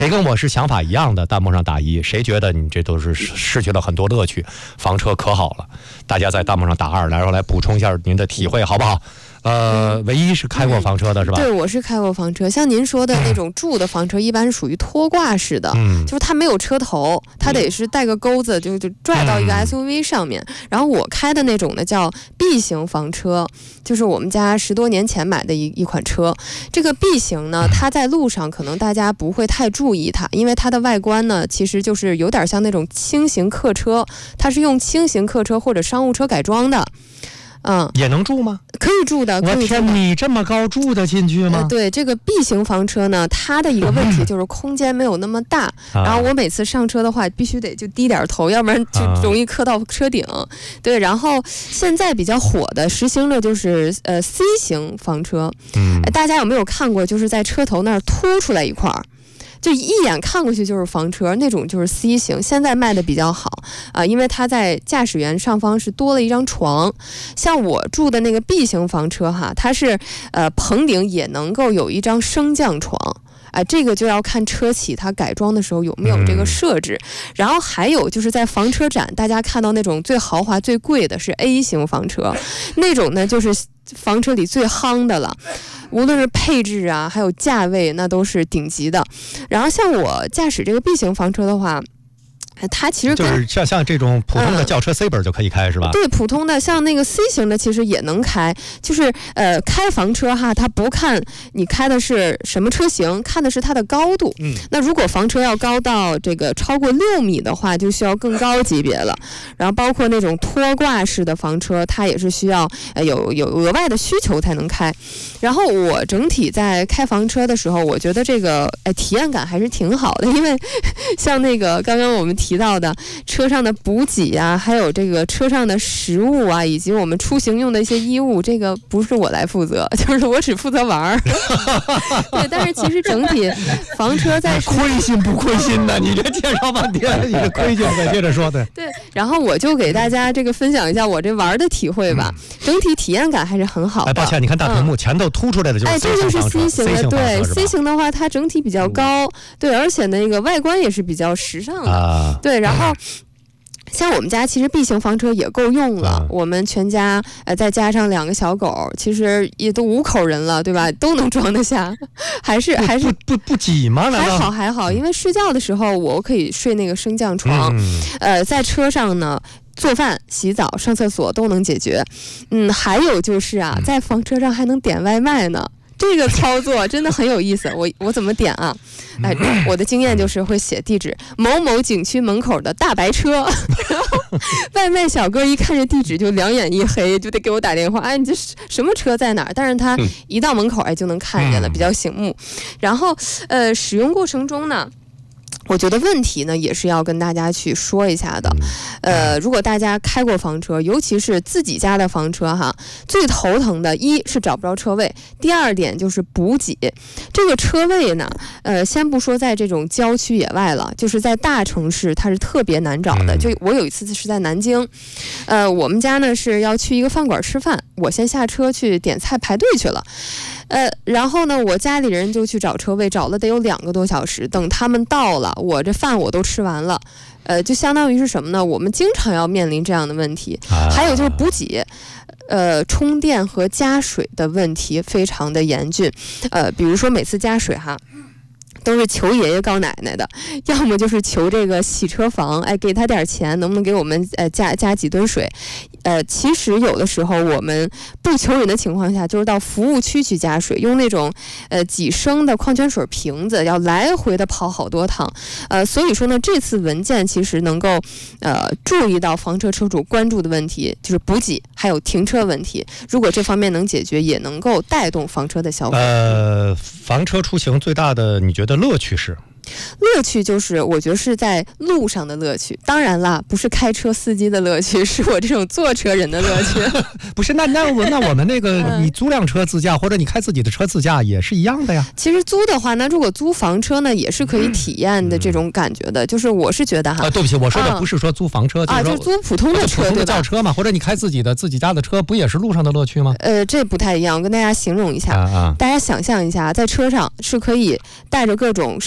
谁跟我是想法一样的，弹幕上打1，谁觉得你这都是失去了很多乐趣，房车可好了，大家在弹幕上打2，然后来补充一下您的体会好不好？唯一是开过房车的是吧？ 对，我是开过房车。像您说的那种住的房车，一般是属于拖挂式的，就是它没有车头，它得是带个钩子，就拽到一个 SUV 上面。然后我开的那种呢叫 B 型房车，就是我们家10多年前买的一款车。这个 B 型呢，它在路上可能大家不会太注意它，因为它的外观呢其实就是有点像那种轻型客车，它是用轻型客车或者商务车改装的。 也能住吗？ 可以住的。 我天，你这么高住得进去吗？ 对，这个 B 型房车呢，它的一个问题就是空间没有那么大，然后我每次上车的话，必须得就低点头，要不然就容易磕到车顶。对，然后现在比较火的实行的就是C 型房车。大家有没有看过？就是在车头那儿凸出来一块儿。就一眼看过去就是房车那种，就是 C 型，现在卖的比较好因为它在驾驶员上方是多了一张床。像我住的那个 B 型房车哈，它是棚顶也能够有一张升降床。这个就要看车企它改装的时候有没有这个设置。然后还有就是在房车展，大家看到那种最豪华最贵的是 A 型房车，那种呢就是房车里最夯的了，无论是配置啊还有价位那都是顶级的。然后像我驾驶这个 B 型房车的话，它其实就是像这种普通的轿车 C 本就可以开是吧？ 对，普通的像那个 C 型的其实也能开，就是开房车哈，它不看你开的是什么车型，看的是它的高度。那如果房车要高到这个超过6米的话，就需要更高级别了。然后包括那种拖挂式的房车，它也是需要有额外的需求才能开。然后我整体在开房车的时候，我觉得这个体验感还是挺好的，因为像那个刚刚我们提到的车上的补给啊，还有这个车上的食物啊，以及我们出行用的一些衣物，这个不是我来负责，就是我只负责玩对，但是其实整体房车在亏心不亏心的，你这介绍半天，你这亏心再接着说的。 对，然后我就给大家这个分享一下我这玩的体会吧。整体体验感还是很好的。 抱歉，你看大屏幕前头凸出来的就是 C 型房车。 这就是 C 型的，对 C 型的话，它整体比较高，对，而且那个外观也是比较时尚的，对，然后。像我们家其实 B 型房车也够用了，我们全家再加上2个小狗，其实也都5口人了，对吧？都能装得下，还是不挤吗？ 还好，因为睡觉的时候我可以睡那个升降床，在车上呢。做饭、洗澡、上厕所都能解决，还有就是在房车上还能点外卖呢。这个操作真的很有意思，我怎么点啊？我的经验就是会写地址，某某景区门口的大白车，然后外卖小哥一看这地址就两眼一黑，就得给我打电话，你这什么车在哪儿？但是他一到门口就能看见了，比较醒目。然后使用过程中呢。我觉得问题呢也是要跟大家去说一下的，如果大家开过房车，尤其是自己家的房车哈，最头疼的一是找不着车位，第二点就是补给。这个车位呢，先不说在这种郊区野外了，就是在大城市它是特别难找的。就我有一次是在南京，我们家呢是要去一个饭馆吃饭，我先下车去点菜排队去了。然后呢，我家里人就去找车位，找了得有2个多小时。等他们到了，我这饭我都吃完了，就相当于是什么呢？我们经常要面临这样的问题。还有就是补给，充电和加水的问题非常的严峻。比如说每次加水哈。都是求爷爷告奶奶的，要么就是求这个洗车房，给他点钱，能不能给我们加几吨水？其实有的时候我们不求人的情况下，就是到服务区去加水，用那种几升的矿泉水瓶子，要来回的跑好多趟。所以说呢，这次文件其实能够注意到房车车主关注的问题，就是补给还有停车问题。如果这方面能解决，也能够带动房车的消费。 房车出行最大的你觉得乐趣是？ 乐趣就是我觉得是在路上的乐趣，当然啦，不是开车司机的乐趣，是我这种坐车人的乐趣。 不是，那我们那个你租辆车自驾，或者你开自己的车自驾也是一样的呀。 其实租的话，那如果租房车呢，也是可以体验的这种感觉的。就是我是觉得哈， 对不起，我说的不是说租房车， 就是租普通的车，对吧？ 轿车嘛，或者你开自己家的车，不也是路上的乐趣吗？ 这不太一样，我跟大家形容一下，大家想象一下，在车上是可以带着各种设备的。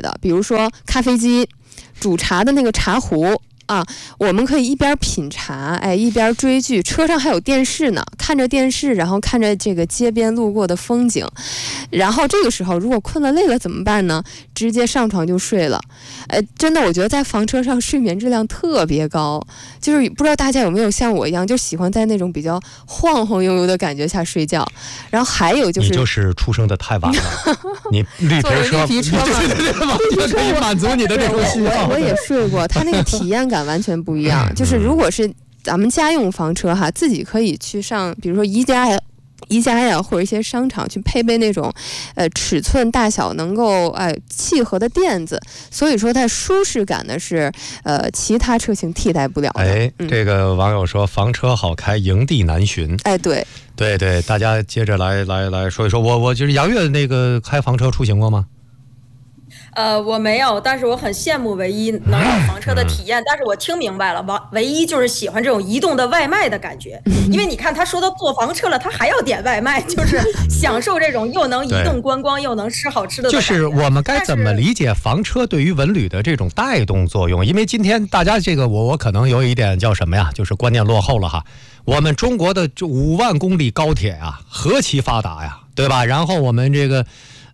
的，比如说咖啡机、煮茶的那个茶壶。我们可以一边品茶，一边追剧，车上还有电视呢，看着电视，然后看着这个街边路过的风景，然后这个时候如果困了累了怎么办呢？直接上床就睡了。真的，我觉得在房车上睡眠质量特别高，就是不知道大家有没有像我一样，就喜欢在那种比较晃晃悠悠的感觉下睡觉。然后还有就是， 你就是出生的太晚了，你绿皮车嘛，就可以满足你的这种需要。 我也睡过，它那个体验感完全不一样。就是如果是咱们家用房车哈，自己可以去上，比如说宜家呀，或者一些商场去配备那种，尺寸大小能够契合的垫子，所以说它舒适感呢是其他车型替代不了的。 这个网友说房车好开，营地难寻。对，大家接着来说一说。我就是杨越那个开房车出行过吗？ 我没有，但是我很羡慕唯一能有房车的体验。但是我听明白了，唯一就是喜欢这种移动的外卖的感觉。因为你看他说到坐房车了，他还要点外卖，就是享受这种又能移动观光又能吃好吃的。 就是我们该怎么理解房车对于文旅的这种带动作用？因为今天大家这个我可能有一点叫什么呀，就是观念落后了哈。我们中国的5万公里高铁啊，何其发达呀，对吧？然后我们这个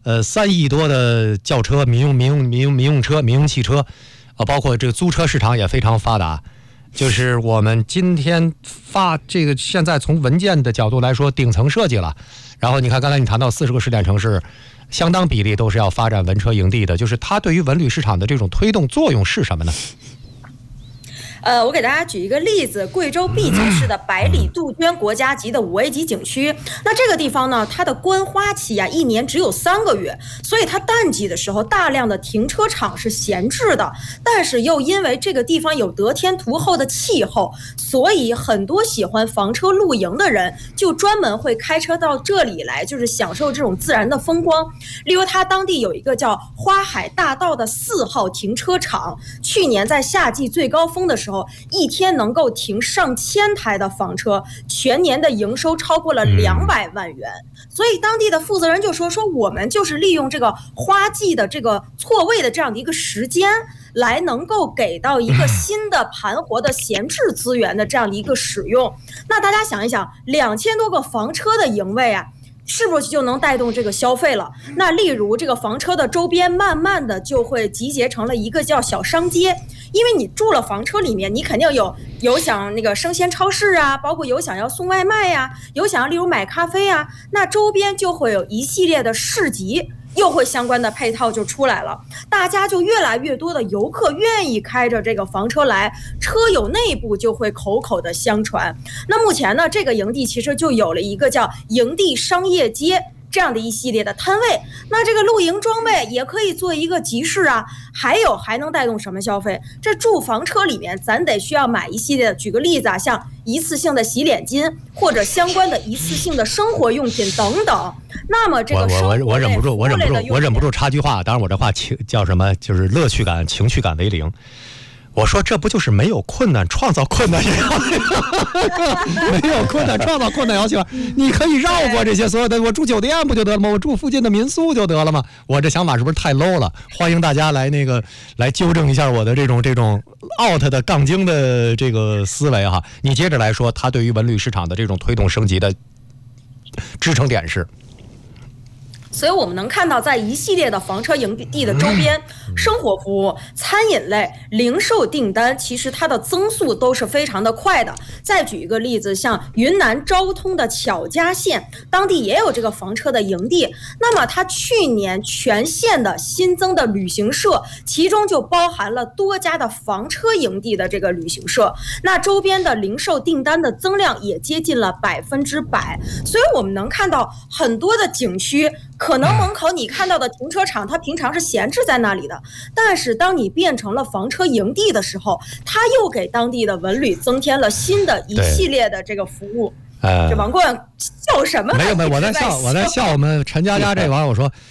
3亿多的轿车、民用车、民用汽车，包括这个租车市场也非常发达。就是我们今天这个现在从文件的角度来说，顶层设计了。然后你看，刚才你谈到40个试点城市，相当比例都是要发展文车营地的。就是它对于文旅市场的这种推动作用是什么呢？ 我给大家举一个例子，贵州毕节市的百里杜鹃国家级的5A 级景区。那这个地方呢，它的观花期啊，1年只有3个月，所以它淡季的时候，大量的停车场是闲置的。但是又因为这个地方有得天独厚的气候，所以很多喜欢房车露营的人就专门会开车到这里来，就是享受这种自然的风光。例如，它当地有一个叫花海大道的4号停车场，去年在夏季最高峰的时候，一天能够停上千台的房车，全年的营收超过了200万元。所以当地的负责人就说我们就是利用这个花季的这个错位的这样的一个时间，来能够给到一个新的盘活的闲置资源的这样的一个使用。那大家想一想，2000多个房车的营位啊，是不是就能带动这个消费了？那例如这个房车的周边慢慢的就会集结成了一个叫小商街，因为你住了房车里面，你肯定有想那个生鲜超市啊，包括有想要送外卖呀，有想要例如买咖啡啊，那周边就会有一系列的市集，又会相关的配套就出来了，大家就越来越多的游客愿意开着这个房车来，车友内部就会口口的相传。那目前呢，这个营地其实就有了一个叫营地商业街这样的一系列的摊位，那这个露营装备也可以做一个集市啊，还能带动什么消费？这住房车里面咱得需要买一系列的，举个例子啊，像一次性的洗脸巾或者相关的一次性的生活用品等等。那么这个我忍不住插句话，当然我这话叫什么，就是乐趣感情趣感为零。我说这不就是没有困难创造困难也好没有困难创造困难要求，你可以绕过这些所有的，我住酒店不就得了吗？我住附近的民宿就得了吗？我这想法是不是太 low 了？欢迎大家来纠正一下我的这种 out 的杠精的这个思维哈。你接着来说，它对于文旅市场的这种推动升级的支撑点是。 所以我们能看到，在一系列的房车营地的周边，生活服务、餐饮类、零售订单，其实它的增速都是非常的快的。再举一个例子，像云南昭通的巧家县，当地也有这个房车的营地。那么它去年全县的新增的旅行社，其中就包含了多家的房车营地的这个旅行社。那周边的零售订单的增量也接近了100%。所以我们能看到很多的景区。可能门口你看到的停车场，它平常是闲置在那里的，但是当你变成了房车营地的时候，它又给当地的文旅增添了新的一系列的这个服务。这王冠笑什么？ 没有，我在笑。我们陈佳佳这网友说，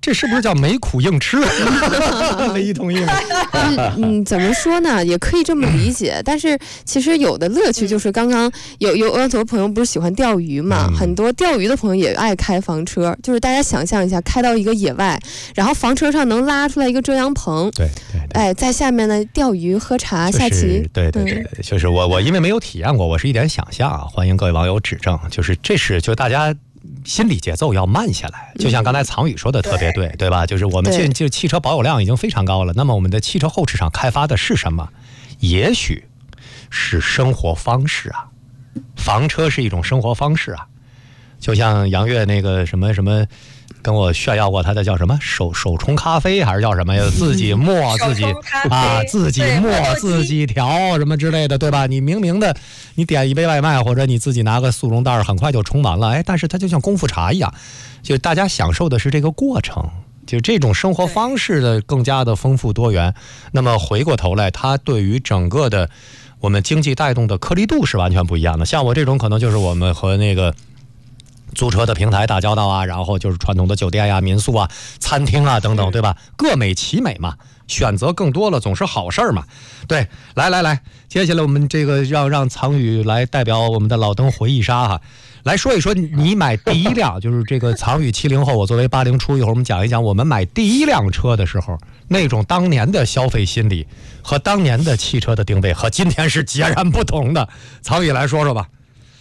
这是不是叫没苦硬吃？唯一同意吗？ 怎么说呢？也可以这么理解。但是其实有的乐趣就是刚刚有很多朋友不是喜欢钓鱼嘛，很多钓鱼的朋友也爱开房车，就是大家想象一下，开到一个野外，然后房车上能拉出来一个遮阳棚， 对， 哎，在下面呢钓鱼、喝茶、下棋。 对，就是我因为没有体验过，我是一点想象啊，欢迎各位网友指正。就是就大家心理节奏要慢下来，就像刚才藏宇说的特别对吧？就是我们就汽车保有量已经非常高了，那么我们的汽车后市场开发的是什么？也许是生活方式啊，房车是一种生活方式啊，就像杨越那个什么跟我炫耀过他的叫什么手冲咖啡还是叫什么呀？自己磨自己自己磨自己调什么之类的，对吧？你明明的你点一杯外卖或者你自己拿个速溶袋很快就冲完了，哎，但是它就像功夫茶一样，就大家享受的是这个过程，就这种生活方式的更加的丰富多元。那么回过头来，它对于整个的我们经济带动的颗粒度是完全不一样的。像我这种可能就是我们和那个租车的平台打交道啊，然后就是传统的酒店呀、民宿啊、餐厅啊等等，对吧？各美其美嘛，选择更多了总是好事嘛。对，来，接下来我们这个让藏宇来代表我们的老登回忆杀哈，来说一说你买第一辆，就是这个藏宇70后，我作为80初，一会儿我们讲一讲我们买第一辆车的时候那种当年的消费心理和当年的汽车的定位和今天是截然不同的。藏宇来说说吧。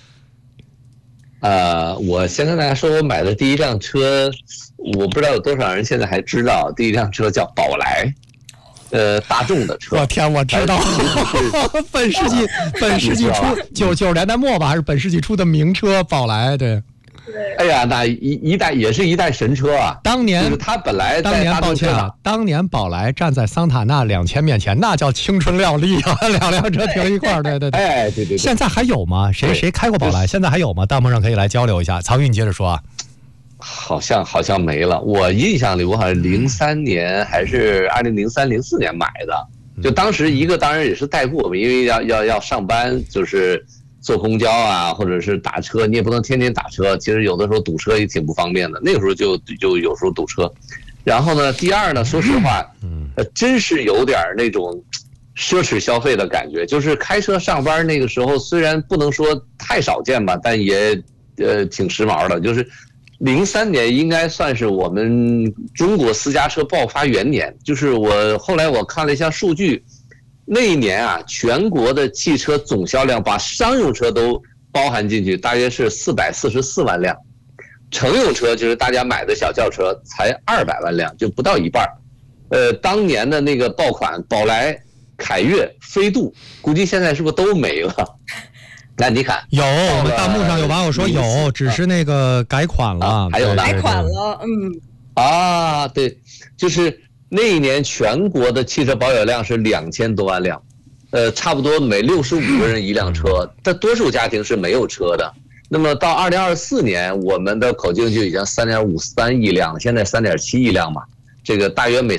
我先跟大家说，我买的第一辆车，我不知道有多少人现在还知道，第一辆车叫宝来，大众的车。 我天，我知道，本世纪初90年代末吧，还是本世纪初的名车宝来，对。 哎呀，那也是一代神车啊！ 当年就是它本来在大众车当年宝来站在桑塔纳2000面前，那叫青春靓丽啊！两辆车停一块儿，对。 哎，对。 现在还有吗？谁开过宝来？现在还有吗？弹幕上可以来交流一下。曹宇，你接着说啊。 好像没了。我印象里，我好像03年还是2003、04年买的。就当时当然也是代步，我们因为要上班，就是坐公交啊，或者是打车，你也不能天天打车。其实有的时候堵车也挺不方便的。那个时候就有时候堵车。然后呢，第二呢，说实话，真是有点那种奢侈消费的感觉。就是开车上班那个时候，虽然不能说太少见吧，但也挺时髦的。就是03年应该算是我们中国私家车爆发元年。就是后来我看了一下数据。那一年啊，全国的汽车总销量把商用车都包含进去，大约是444万辆，乘用车就是大家买的小轿车才200万辆，就不到一半。当年的那个爆款宝来、凯越、飞度，估计现在是不是都没了？那你看， 有，我们弹幕上有网友说有，只是那个改款了， 还有改款了， 对，就是。那一年全国的汽车保有量是2000多万辆，差不多每65个人一辆车，但多数家庭是没有车的。那么到2024年，我们的口径就已经3.53亿辆，现在3.7亿辆嘛，这个大约每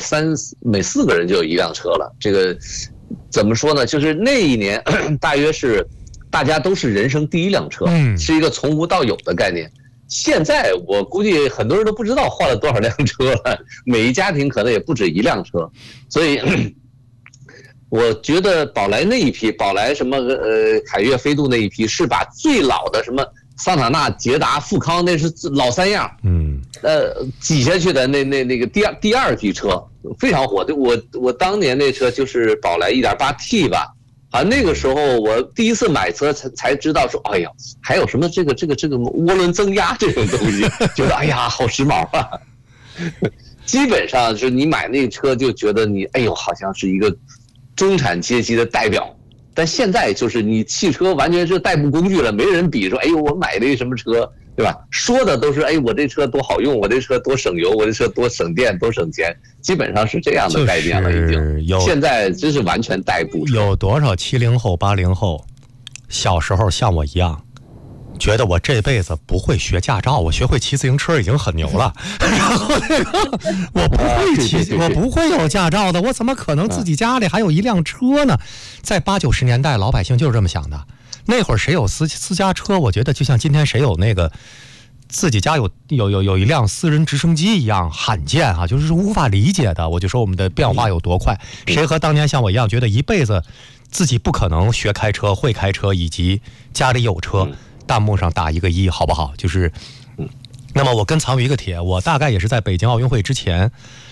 4个人就有一辆车了。这个怎么说呢？就是那一年大约是大家都是人生第一辆车，是一个从无到有的概念。现在我估计很多人都不知道换了多少辆车了，每一家庭可能也不止一辆车，所以我觉得宝来那一批，宝来什么凯越、飞度那一批，是把最老的什么桑塔纳、捷达、富康，那是老三样，挤下去的那个第二批车非常火。我当年那车就是宝来 1.8T 吧。那个时候我第一次买车才知道说，哎呀，还有什么这个涡轮增压这种东西，觉得哎呀好时髦啊。基本上是你买那个车就觉得你哎呦好像是一个中产阶级的代表。但现在就是你汽车完全是代步工具了，没人比说哎呦我买了一什么车，对吧？说的都是哎我这车多好用，我这车多省油，我这车多省电多省钱，基本上是这样的概念了已经。现在真是完全代步。 有多少70后80后小时候像我一样觉得我这辈子不会学驾照，我学会骑自行车已经很牛了。然后那个我不会骑，我不会有驾照的，我怎么可能自己家里还有一辆车呢？在80、90年代，老百姓就是这么想的。那会儿谁有私家车，我觉得就像今天谁有那个自己家有一辆私人直升机一样罕见啊，就是无法理解的。我就说我们的变化有多快，谁和当年像我一样觉得一辈子自己不可能学开车、会开车，以及家里有车，弹幕上打一个1，好不好？就是，那么我跟藏宇一个帖，我大概也是在北京奥运会之前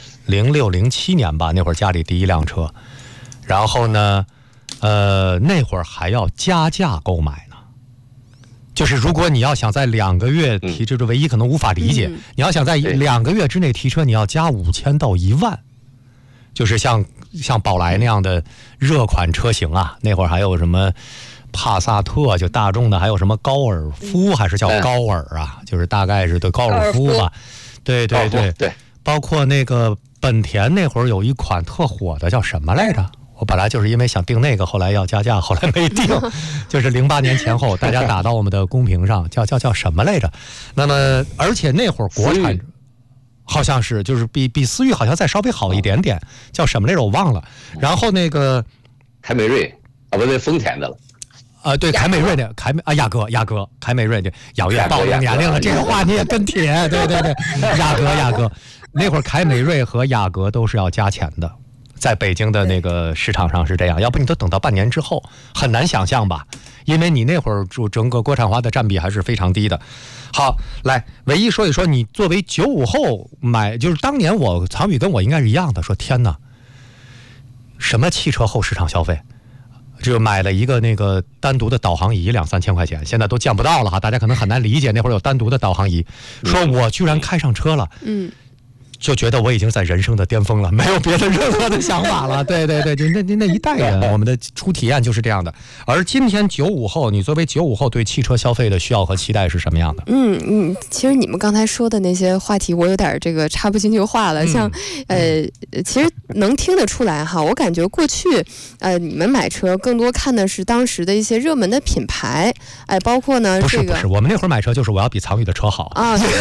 ，06、07年吧，那会儿家里第一辆车，然后呢，那会儿还要加价购买呢。就是如果你要想在2个月提车，唯一可能无法理解，你要想在2个月之内提车，你要加5000到1万，就是像宝来那样的热款车型啊，那会儿还有什么帕萨特，就大众的，还有什么高尔夫，还是叫高尔啊，就是大概是对高尔夫吧，对，包括那个本田那会儿有一款特火的叫什么来着？我本来就是因为想订那个，后来要加价，后来没订，就是08年前后，大家打到我们的公屏上，叫什么来着？那么，而且那会儿国产好像是就是比思域好像再稍微好一点点，叫什么来着？我忘了。然后那个凯美瑞啊，不对，丰田的了。 对，凯美瑞的雅阁，凯美瑞的，咬月暴露年龄了，这个话你也跟帖，对，雅阁，那会儿凯美瑞和雅阁都是要加钱的。在北京的那个市场上是这样，要不你都等到半年之后，很难想象吧？因为你那会儿整个国产化的占比还是非常低的。好，来，唯一说一说你作为95后买，就是当年藏宇跟我应该是一样的，说天哪，什么汽车后市场消费，就买了一个那个单独的导航仪，2、3千块钱，现在都见不到了哈，大家可能很难理解，那会儿有单独的导航仪，说我居然开上车了，就觉得我已经在人生的巅峰了，没有别的任何的想法了。对，就那一代人，我们的初体验就是这样的。而今天95后，你作为95后对汽车消费的需要和期待是什么样的？ 其实你们刚才说的那些话题，我有点这个插不进去话了。像其实能听得出来哈，我感觉过去你们买车更多看的是当时的一些热门的品牌，包括呢不是，我们那会儿买车就是我要比藏宇的车好啊，特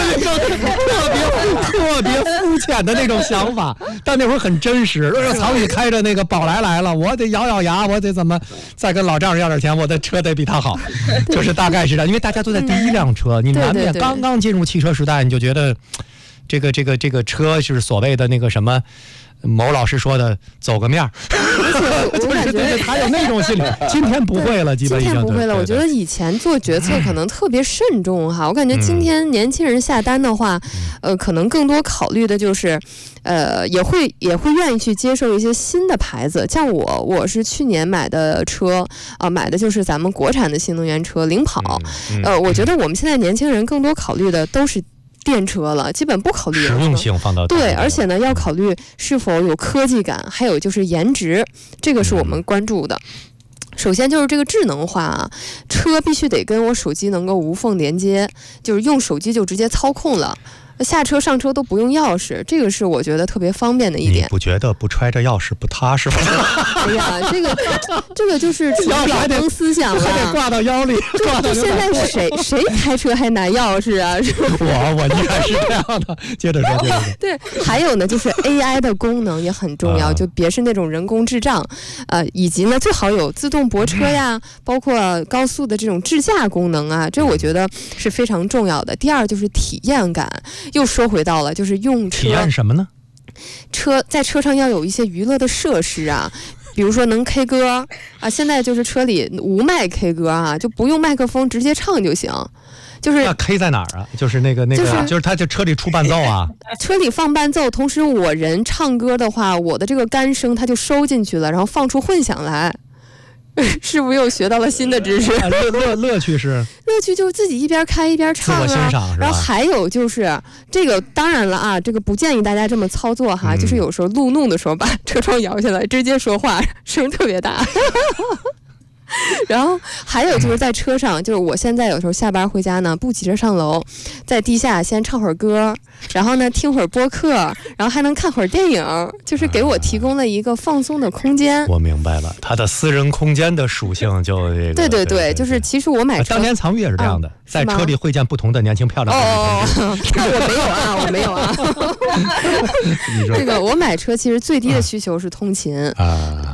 别肤浅的那种想法，但那会儿很真实。藏宇开着那个宝来了，我得咬牙，我得怎么再跟老丈人要点钱，我的车得比他好，就是大概是这样。因为大家都在第一辆车，你难免刚刚进入汽车时代，你就觉得这个车是所谓的那个什么。某老师说的走个面儿， 我感觉还有那种心理。今天不会了，基本今天不会了。我觉得以前做决策可能特别慎重哈。我感觉今天年轻人下单的话，可能更多考虑的就是，也会愿意去接受一些新的牌子。像我是去年买的车买的就是咱们国产的新能源车领跑。我觉得我们现在年轻人更多考虑的都是电车了，基本不考虑实用性放到对，而且呢要考虑是否有科技感，还有就是颜值，这个是我们关注的。首先就是这个智能化啊，车必须得跟我手机能够无缝连接，就是用手机就直接操控了。下车上车都不用钥匙，这个是我觉得特别方便的一点。 你不觉得不揣着钥匙不踏实吗？ 哎呀，这个就是老登思想了， 还得挂到腰里。 就现在谁开车还拿钥匙啊？ 我依然是这样的。接着说。 对，还有呢，就是 AI 的功能也很重要，就别是那种人工智障，以及呢最好有自动泊车呀，包括高速的这种智驾功能啊，这我觉得是非常重要的。第二就是体验感。又说回到了，就是用车体验什么呢？ 在车上要有一些娱乐的设施啊，比如说能 K 歌啊，现在就是车里无麦 K 歌啊，就不用麦克风直接唱就行。就是那 K 在哪儿啊？就是那个，就是他就车里出伴奏啊。 车里放伴奏，同时我人唱歌的话，我的这个干声它就收进去了，然后放出混响来。是不是又学到了新的知识？ 乐趣是乐趣，就是自己一边开一边唱啊， 自我欣赏是吧？ 然后还有就是这个，当然了啊，这个不建议大家这么操作哈，就是有时候路怒的时候把车窗摇下来，直接说话，声特别大。然后还有就是在车上，就是我现在有时候下班回家呢，不急着上楼，在地下先唱会儿歌，然后呢听会儿播客，然后还能看会儿电影，就是给我提供了一个放松的空间。 我明白了，它的私人空间的属性就这个。对，就是其实我买车， 当年藏宇也是这样的，在车里会见不同的年轻漂亮的女生。我没有啊。这个我买车其实最低的需求是通勤啊。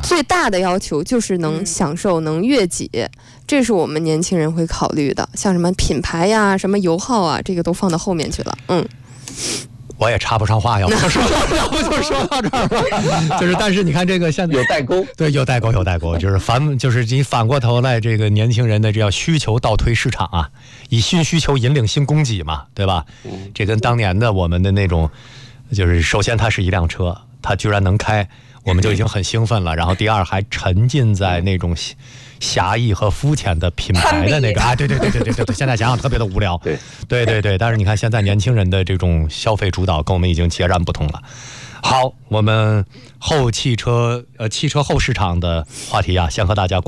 最大的要求就是能享受，能悦己，这是我们年轻人会考虑的。像什么品牌呀、什么油耗啊，这个都放到后面去了。 我也插不上话，要不就说到这儿吧。就是，但是你看这个现在有代沟， 对，有代沟，就是你反过头来，这个年轻人的这叫需求倒推市场啊，以新需求引领新供给嘛，对吧？这跟当年的我们的那种，就是首先它是一辆车，它居然能开，我们就已经很兴奋了。然后第二还沉浸在那种狭义和肤浅的品牌的那个啊，对，现在想想特别的无聊。对，但是你看现在年轻人的这种消费主导跟我们已经截然不同了。好，我们汽车后市场的话题啊，先和大家